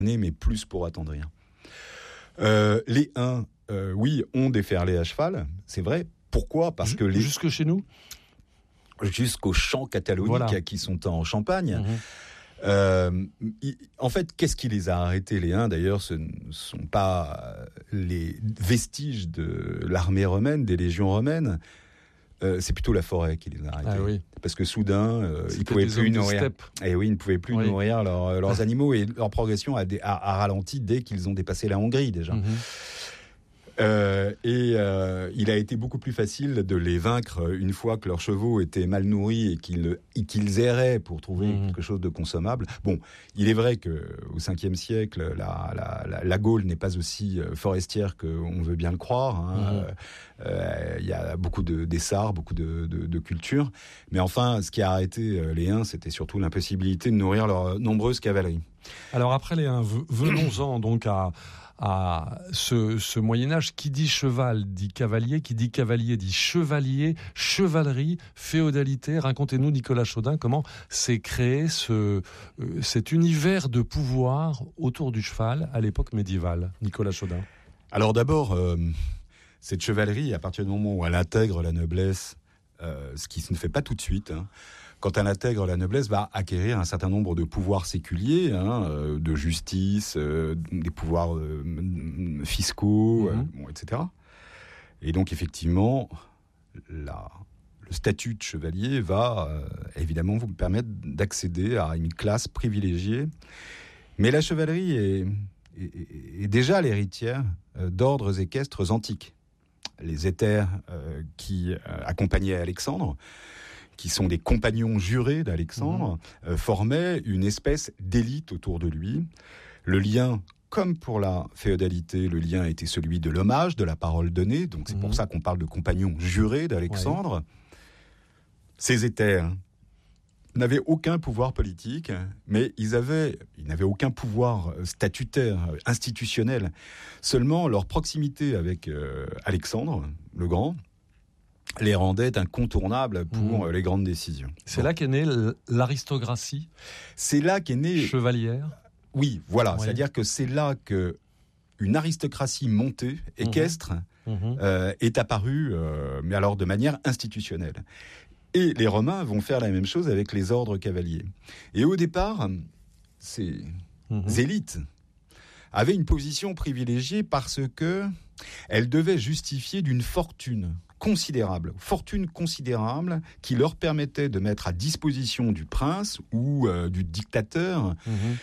mais plus pour attendrir. Les Huns, oui, ont des ferlets à cheval, c'est vrai. Pourquoi ? Parce que jusque chez nous ? Jusqu'aux champs cataloniques qui sont en Champagne. En fait, qu'est-ce qui les a arrêtés, les Huns ? D'ailleurs, ce ne sont pas les vestiges de l'armée romaine, des légions romaines. C'est plutôt la forêt qui les a arrêtés. Ah oui. Parce que soudain, ils ne pouvaient plus nourrir. Et oui, ils ne pouvaient plus nourrir leurs animaux, et leur progression a ralenti dès qu'ils ont dépassé la Hongrie déjà. Il a été beaucoup plus facile de les vaincre une fois que leurs chevaux étaient mal nourris et qu'ils erraient pour trouver quelque chose de consommable. Bon, il est vrai qu'au 5e siècle, la Gaule n'est pas aussi forestière qu'on veut bien le croire. Il y a beaucoup d'essarts, beaucoup de cultures. Mais enfin, ce qui a arrêté les Huns, c'était surtout l'impossibilité de nourrir leurs nombreuses cavaleries. Alors après les Huns, venons-en donc à ce Moyen-Âge. Qui dit cheval dit cavalier, qui dit cavalier dit chevalier, chevalerie, féodalité. Racontez-nous, Nicolas Chaudin, comment s'est créé cet univers de pouvoir autour du cheval à l'époque médiévale. Nicolas Chaudin. Alors d'abord, cette chevalerie, à partir du moment où elle intègre la noblesse, ce qui ne se fait pas tout de suite, quand elle intègre la noblesse, va acquérir un certain nombre de pouvoirs séculiers, de justice, des pouvoirs fiscaux, etc. Et donc, effectivement, le statut de chevalier va évidemment vous permettre d'accéder à une classe privilégiée. Mais la chevalerie est déjà l'héritière d'ordres équestres antiques. Les hétères qui accompagnaient Alexandre, qui sont des compagnons jurés d'Alexandre, formaient une espèce d'élite autour de lui. Le lien, comme pour la féodalité, le lien était celui de l'hommage, de la parole donnée. Donc c'est pour ça qu'on parle de compagnons jurés d'Alexandre. Ouais. Ces hétères n'avaient aucun pouvoir politique, mais ils n'avaient aucun pouvoir statutaire, institutionnel. Seulement leur proximité avec Alexandre le Grand les rendait incontournables pour les grandes décisions. C'est là qu'est née l'aristocratie. C'est là qu'est née chevalière. Oui, voilà. Ouais. C'est-à-dire que c'est là que une aristocratie montée, équestre, est apparue, mais alors de manière institutionnelle. Et les Romains vont faire la même chose avec les ordres cavaliers. Et au départ, ces élites avaient une position privilégiée parce que elles devaient justifier d'une fortune considérable qui leur permettait de mettre à disposition du prince ou du dictateur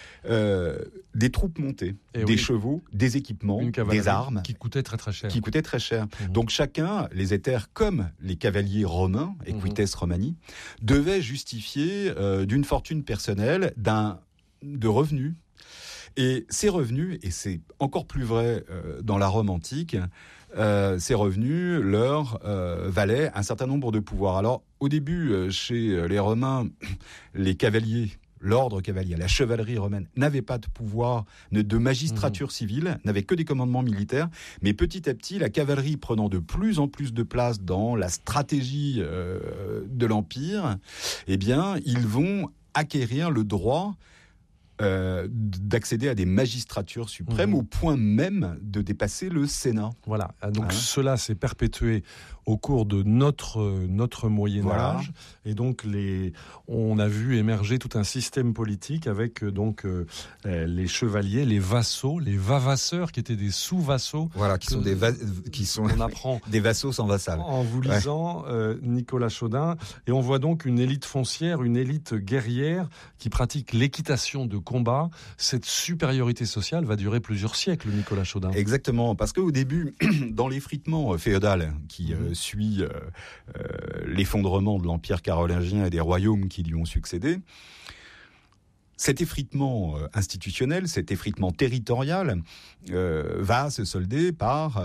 des troupes montées, des chevaux, des équipements, des armes. Qui coûtaient très très cher. Donc chacun, les hétères comme les cavaliers romains, equites romani, devaient justifier d'une fortune personnelle, de revenus. Et ces revenus, et c'est encore plus vrai dans la Rome antique, ces revenus leur valaient un certain nombre de pouvoirs. Alors, au début, chez les Romains, les cavaliers, l'ordre cavalier, la chevalerie romaine, n'avait pas de pouvoir de magistrature civile, n'avait que des commandements militaires. Mais petit à petit, la cavalerie prenant de plus en plus de place dans la stratégie de l'Empire, eh bien, ils vont acquérir le droit d'accéder à des magistratures suprêmes au point même de dépasser le Sénat. Voilà, donc cela s'est perpétué au cours de notre Moyen-Âge, et donc on a vu émerger tout un système politique avec donc les chevaliers, les vassaux, les vavasseurs qui étaient des sous-vassaux. Voilà, on apprend des vassaux sans vassal. En vous lisant Nicolas Chaudin, et on voit donc une élite foncière, une élite guerrière qui pratique l'équitation de combat. Cette supériorité sociale va durer plusieurs siècles, Nicolas Chaudin. Exactement, parce qu'au début, dans l'effritement féodal qui suit l'effondrement de l'Empire carolingien et des royaumes qui lui ont succédé, cet effritement institutionnel, cet effritement territorial va se solder par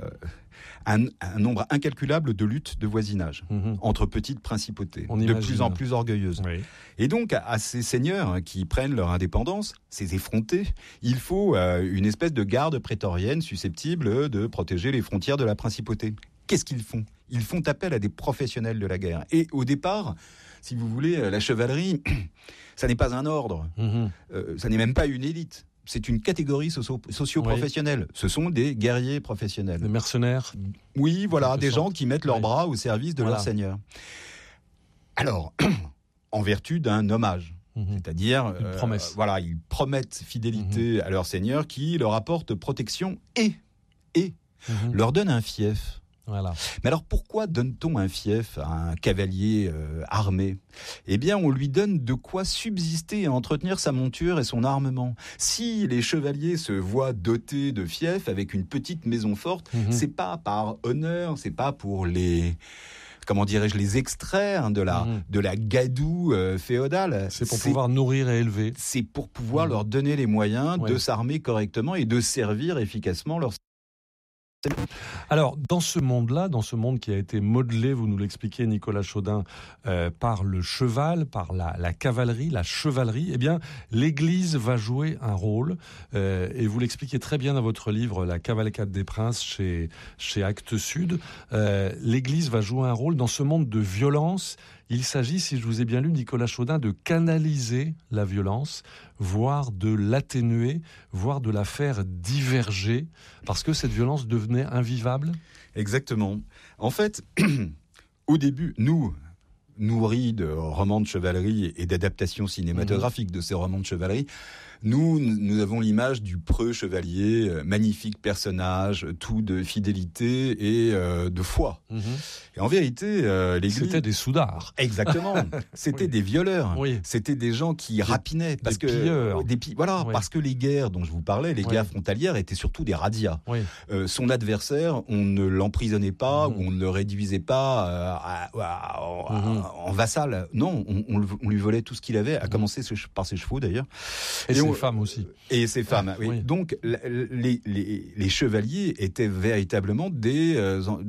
un nombre incalculable de luttes de voisinage entre petites principautés, de plus en plus orgueilleuses. Oui. Et donc, à ces seigneurs qui prennent leur indépendance, ces effrontés, il faut une espèce de garde prétorienne susceptible de protéger les frontières de la principauté. Qu'est-ce qu'ils font ? Ils font appel à des professionnels de la guerre. Et au départ, si vous voulez, la chevalerie, ça n'est pas un ordre, ça n'est même pas une élite. c'est une catégorie socio-professionnelle. Oui. Ce sont des guerriers professionnels. Des mercenaires. Oui, voilà, des gens qui mettent leurs bras au service de leur seigneur. Alors, en vertu d'un hommage. C'est-à-dire, ils promettent fidélité à leur seigneur qui leur apporte protection et leur donne un fief. Voilà. Mais alors pourquoi donne-t-on un fief à un cavalier armé ? Eh bien, on lui donne de quoi subsister et entretenir sa monture et son armement. Si les chevaliers se voient dotés de fief avec une petite maison forte, c'est pas par honneur, c'est pas pour les extraire de la gadoue féodale. C'est pour pouvoir nourrir et élever. C'est pour pouvoir leur donner les moyens de s'armer correctement et de servir efficacement leur... Alors, dans ce monde-là, dans ce monde qui a été modelé, vous nous l'expliquez, Nicolas Chaudin, par le cheval, par la cavalerie, la chevalerie, eh bien, l'Église va jouer un rôle, et vous l'expliquez très bien dans votre livre, La cavalcade des princes, chez Actes Sud. L'Église va jouer un rôle dans ce monde de violence. Il s'agit, si je vous ai bien lu, Nicolas Chaudin, de canaliser la violence, voire de l'atténuer, voire de la faire diverger, parce que cette violence devenait invivable. Exactement. En fait, au début, nous, nourris de romans de chevalerie et d'adaptations cinématographiques de ces romans de chevalerie, nous avons l'image du preux chevalier, magnifique personnage, tout de fidélité et de foi. Et en vérité, l'Église... C'était des soudards. Exactement. C'était des violeurs. Oui. C'était des gens qui rapinaient. Des pilleurs. Parce que les guerres dont je vous parlais, les guerres frontalières, étaient surtout des razzias. Son adversaire, on ne l'emprisonnait pas ou on ne le réduisait pas en vassal. Non, on lui volait tout ce qu'il avait, à commencer par ses chevaux d'ailleurs. Et ses femmes aussi. Et ses femmes, oui. Donc, les chevaliers étaient véritablement des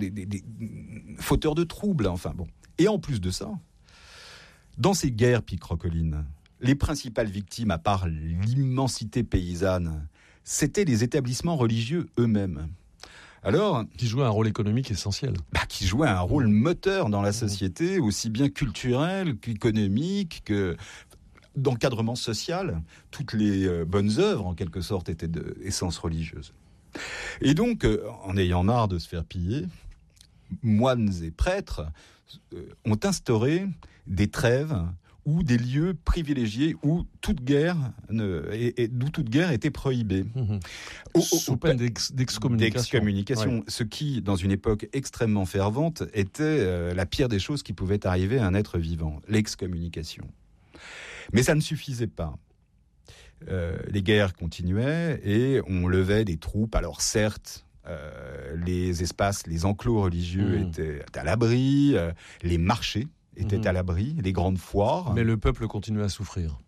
fauteurs de troubles. Enfin, bon. Et en plus de ça, dans ces guerres picrocolines, les principales victimes, à part l'immensité paysanne, c'étaient les établissements religieux eux-mêmes. Alors, qui jouaient un rôle économique essentiel. Qui jouaient un rôle moteur dans la société, aussi bien culturel qu'économique, que... d'encadrement social. Toutes les bonnes œuvres, en quelque sorte, étaient d'essence religieuse. Et donc, en ayant marre de se faire piller, moines et prêtres ont instauré des trêves ou des lieux privilégiés où toute guerre était prohibée. Sous peine d'excommunication. Ce qui, dans une époque extrêmement fervente, était la pire des choses qui pouvait arriver à un être vivant, l'excommunication. Mais ça ne suffisait pas. Les guerres continuaient et on levait des troupes. Alors certes, les espaces, les enclos religieux étaient à l'abri, les marchés étaient à l'abri, les grandes foires. Mais le peuple continuait à souffrir.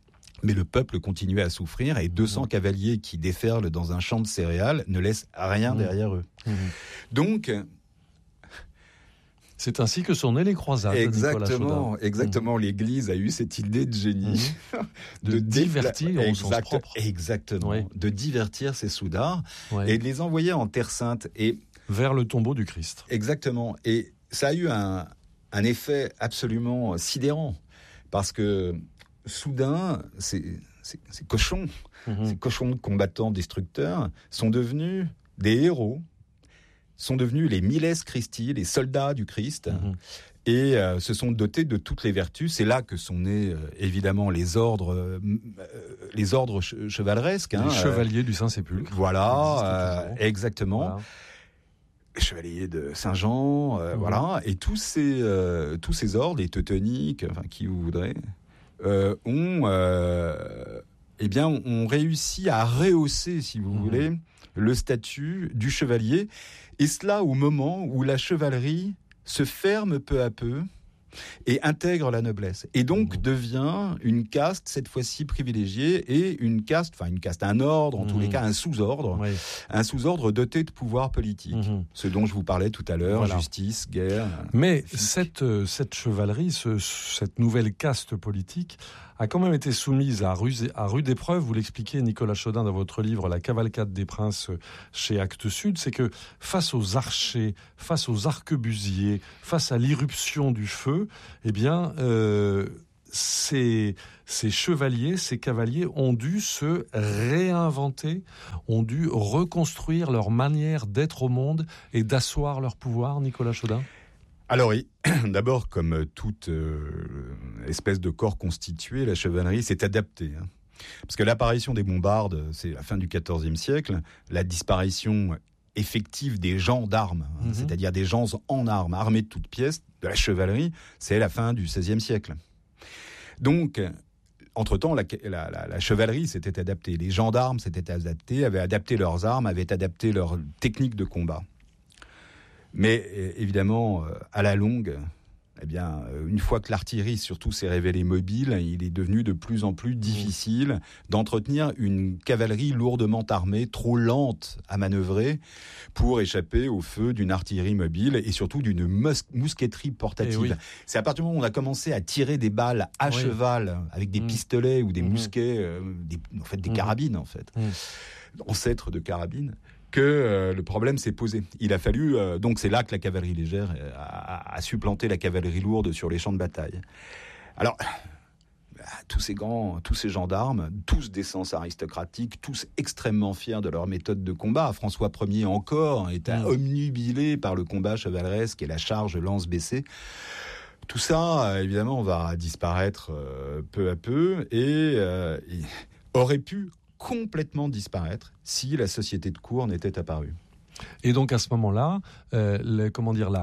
Et 200 cavaliers qui déferlent dans un champ de céréales ne laissent rien derrière eux. Donc... C'est ainsi que sont nées les croisades. Exactement. L'Église a eu cette idée de génie de divertir au sens propre. Exactement. De divertir ces soudards et de les envoyer en Terre Sainte et vers le tombeau du Christ. Exactement. Et ça a eu un effet absolument sidérant parce que soudain, ces cochons, ces cochons combattants destructeurs sont devenus des héros. Sont devenus les miles Christi, les soldats du Christ, et se sont dotés de toutes les vertus. C'est là que sont nés, évidemment, les ordres chevaleresques. Les chevaliers du Saint-Sépulcre. Voilà, exactement. Voilà. Les chevaliers de Saint-Jean, voilà. Et tous ces ordres, les teutoniques, enfin, qui vous voudrez, ont réussi à rehausser, si vous voulez, le statut du chevalier, et cela au moment où la chevalerie se ferme peu à peu et intègre la noblesse, et donc devient une caste, cette fois-ci privilégiée, et un ordre, en tous les cas un sous-ordre doté de pouvoir politique. Ce dont je vous parlais tout à l'heure, justice, guerre... Mais cette chevalerie, cette nouvelle caste politique a quand même été soumise à rude épreuve. Vous l'expliquez, Nicolas Chaudin, dans votre livre « La cavalcade des princes » chez Actes Sud. C'est que face aux archers, face aux arquebusiers, face à l'irruption du feu, ces chevaliers, ces cavaliers ont dû se réinventer, ont dû reconstruire leur manière d'être au monde et d'asseoir leur pouvoir, Nicolas Chaudin? Alors oui, d'abord, comme toute espèce de corps constitué, la chevalerie s'est adaptée. Parce que l'apparition des bombardes, c'est la fin du XIVe siècle, la disparition effective des gens d'armes, c'est-à-dire des gens en armes, armés de toutes pièces, de la chevalerie, c'est la fin du XVIe siècle. Donc, entre-temps, la chevalerie s'était adaptée. Les gendarmes s'étaient adaptés, avaient adapté leurs armes, avaient adapté leurs techniques de combat. Mais évidemment, à la longue, eh bien, une fois que l'artillerie surtout s'est révélée mobile, il est devenu de plus en plus difficile d'entretenir une cavalerie lourdement armée, trop lente à manœuvrer, pour échapper au feu d'une artillerie mobile et surtout d'une mousqueterie portative. Oui. C'est à partir du moment où on a commencé à tirer des balles à cheval avec des pistolets ou des mousquets, des carabines en fait, ancêtres de carabines, que le problème s'est posé. Il a fallu, donc c'est là que la cavalerie légère a supplanté la cavalerie lourde sur les champs de bataille. Alors, tous ces gendarmes, tous d'essence aristocratique, tous extrêmement fiers de leur méthode de combat. François Ier encore était omnubilé par le combat chevaleresque et la charge lance baissée. Tout ça, évidemment, va disparaître peu à peu et aurait pu complètement disparaître si la société de cour n'était apparue. Et donc à ce moment-là, la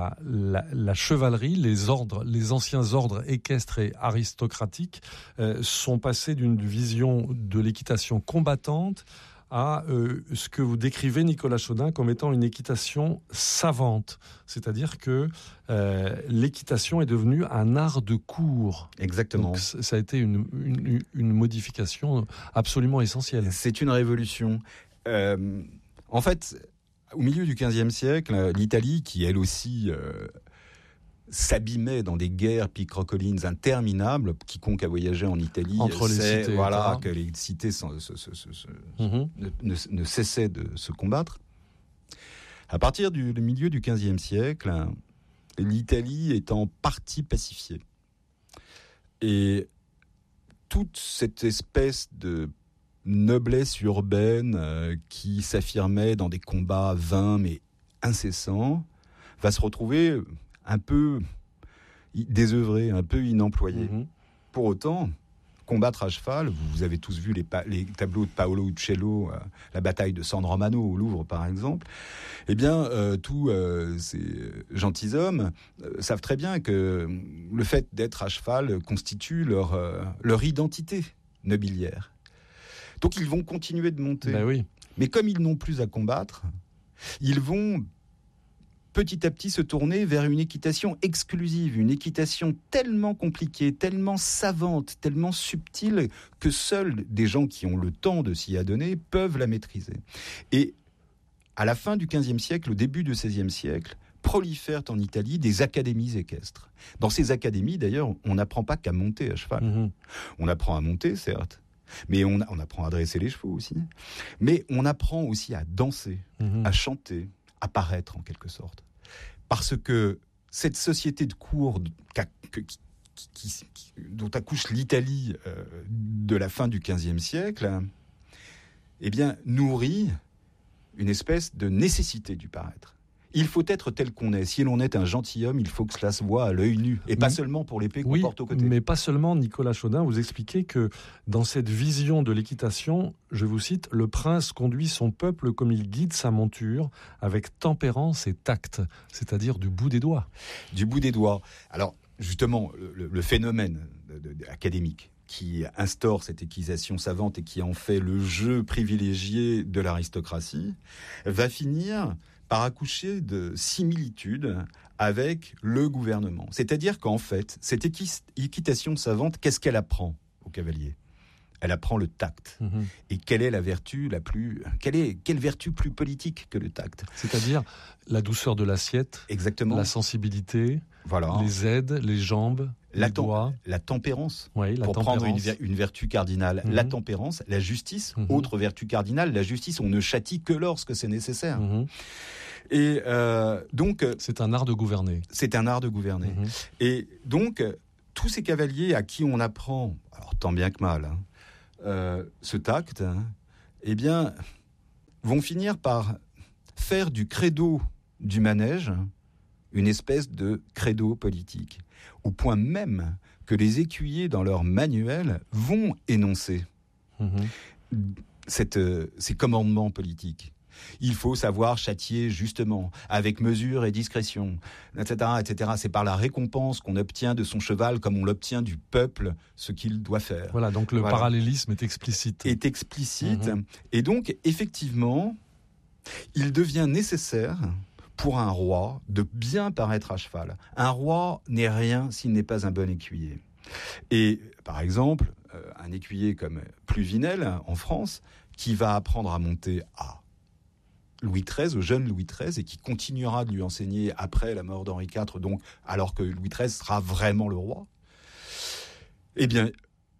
chevalerie, les anciens ordres équestres et aristocratiques sont passés d'une vision de l'équitation combattante à ce que vous décrivez, Nicolas Chaudin, comme étant une équitation savante. C'est-à-dire que l'équitation est devenue un art de cour. Exactement. Donc, ça a été une modification absolument essentielle. C'est une révolution. En fait, au milieu du XVe siècle, l'Italie, qui elle aussi s'abîmait dans des guerres picrocolines interminables. Quiconque a voyagé en Italie sait que les cités ne cessaient de se combattre. À partir du milieu du XVe siècle, l'Italie est en partie pacifiée. Et toute cette espèce de noblesse urbaine qui s'affirmait dans des combats vains mais incessants va se retrouver un peu désœuvré, un peu inemployé. Pour autant, combattre à cheval, vous avez tous vu les tableaux de Paolo Uccello, la bataille de San Romano au Louvre par exemple, eh bien tous ces gentilshommes savent très bien que le fait d'être à cheval constitue leur identité nobiliaire. Donc ils vont continuer de monter. Ben oui. Mais comme ils n'ont plus à combattre, ils vont petit à petit se tourner vers une équitation exclusive, une équitation tellement compliquée, tellement savante, tellement subtile que seuls des gens qui ont le temps de s'y adonner peuvent la maîtriser. Et à la fin du XVe siècle, au début du XVIe siècle, prolifèrent en Italie des académies équestres. Dans ces académies, d'ailleurs, on n'apprend pas qu'à monter à cheval. On apprend à monter, certes, mais on apprend à dresser les chevaux aussi. Mais on apprend aussi à danser, à chanter, à paraître en quelque sorte. Parce que cette société de cour dont accouche l'Italie de la fin du XVe siècle, eh bien, nourrit une espèce de nécessité du paraître. Il faut être tel qu'on est. Si l'on est un gentilhomme, il faut que cela se voit à l'œil nu. Et pas seulement pour l'épée qu'on porte au côté. Mais pas seulement, Nicolas Chaudin, vous expliquez que dans cette vision de l'équitation, je vous cite, « Le prince conduit son peuple comme il guide sa monture, avec tempérance et tact », c'est-à-dire du bout des doigts. Du bout des doigts. Alors, justement, le phénomène académique qui instaure cette équitation savante et qui en fait le jeu privilégié de l'aristocratie, va finir par accoucher de similitudes avec le gouvernement. C'est-à-dire qu'en fait, cette équitation savante, qu'est-ce qu'elle apprend aux cavaliers ? Elle apprend le tact. Et quelle est la vertu quelle vertu plus politique que le tact ? C'est-à-dire la douceur de l'assiette, exactement, la sensibilité, les aides, les jambes, les doigts. La tempérance, pour prendre une vertu cardinale. La tempérance, la justice, autre vertu cardinale. La justice, on ne châtie que lorsque c'est nécessaire. Et donc... c'est un art de gouverner. C'est un art de gouverner. Et donc... tous ces cavaliers à qui on apprend, alors tant bien que mal, ce tact, eh bien, vont finir par faire du credo du manège une espèce de credo politique, au point même que les écuyers, dans leur manuel, vont énoncer ces commandements politiques. Il faut savoir châtier justement, avec mesure et discrétion, etc., etc. C'est par la récompense qu'on obtient de son cheval, comme on l'obtient du peuple, ce qu'il doit faire. Voilà, donc le parallélisme est explicite. Et donc, effectivement, il devient nécessaire pour un roi de bien paraître à cheval. Un roi n'est rien s'il n'est pas un bon écuyer. Et par exemple, un écuyer comme Pluvinel en France, qui va apprendre à monter à Louis XIII, au jeune Louis XIII, et qui continuera de lui enseigner après la mort d'Henri IV, donc alors que Louis XIII sera vraiment le roi, eh bien,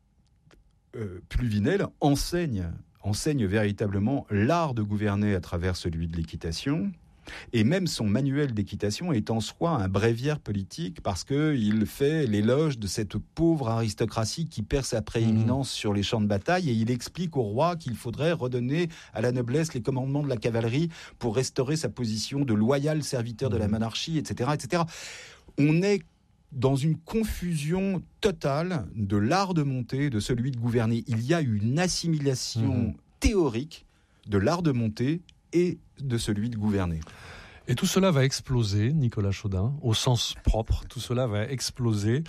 Pluvinel enseigne véritablement l'art de gouverner à travers celui de l'équitation. Et même son manuel d'équitation est en soi un bréviaire politique, parce qu'il fait l'éloge de cette pauvre aristocratie qui perd sa prééminence sur les champs de bataille, et il explique au roi qu'il faudrait redonner à la noblesse les commandements de la cavalerie pour restaurer sa position de loyal serviteur de la monarchie, etc., etc. On est dans une confusion totale de l'art de monter et de celui de gouverner. Il y a une assimilation théorique de l'art de monter et de celui de gouverner. Et tout cela va exploser, Nicolas Chaudin, au sens propre. Tout cela va exploser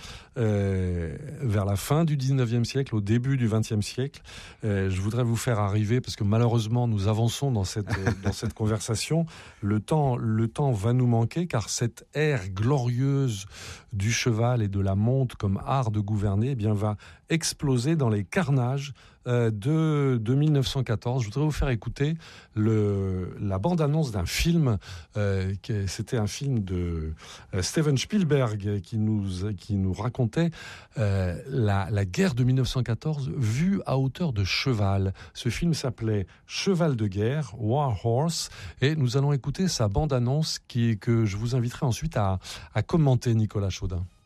vers la fin du 19e siècle, au début du 20e siècle. Je voudrais vous faire arriver, parce que malheureusement nous avançons dans cette conversation, le temps va nous manquer, car cette ère glorieuse du cheval et de la monte comme art de gouverner, eh bien, va exploser dans les carnages de 1914. Je voudrais vous faire écouter la bande-annonce d'un film. C'était un film de Steven Spielberg qui nous racontait la guerre de 1914 vue à hauteur de cheval. Ce film s'appelait Cheval de guerre, War Horse, et nous allons écouter sa bande-annonce que je vous inviterai ensuite à commenter, Nicolas Chaudin.